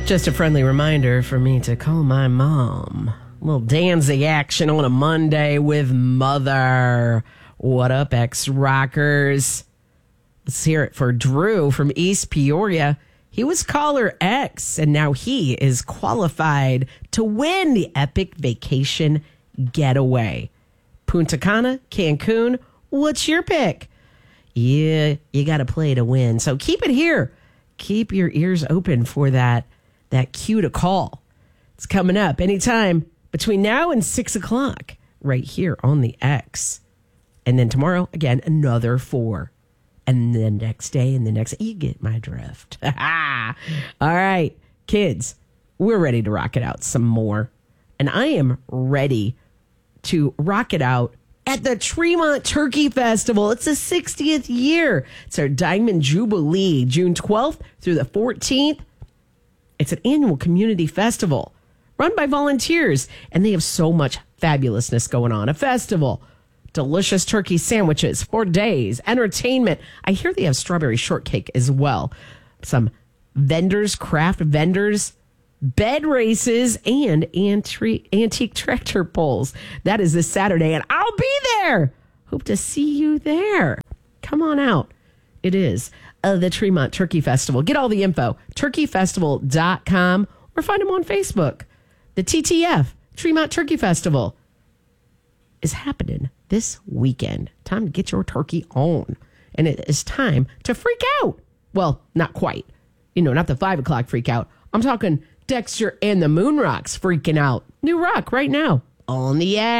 Just a friendly reminder for me to call my mom. A little Danzig action on a Monday with Mother. What up, ex-rockers? Let's hear it for Drew from East Peoria. He was caller X, and now he is qualified to win the epic vacation getaway. Punta Cana, Cancun, what's your pick? Yeah, you got to play to win. So keep it here. Keep your ears open for that cue to call. It's coming up anytime between now and 6 o'clock right here on the X. And then tomorrow, again, another 4. And then next day and the next, you get my drift. All right, kids, we're ready to rock it out some more. And I am ready to rock it out at the Tremont Turkey Festival. It's the 60th year. It's our Diamond Jubilee, June 12th through the 14th. It's an annual community festival run by volunteers, and they have so much fabulousness going on. A festival, delicious turkey sandwiches for days, entertainment. I hear they have strawberry shortcake as well. Some vendors, craft vendors, bed races, and antique tractor pulls. That is this Saturday, and I'll be there. Hope to see you there. Come on out. It is the Tremont Turkey Festival. Get all the info, turkeyfestival.com, or find them on Facebook. The TTF, Tremont Turkey Festival, is happening this weekend. Time to get your turkey on. And it is time to freak out. Well, not quite. Not the 5 o'clock freak out. I'm talking Dexter and the Moon Rocks freaking out. New rock right now on the air.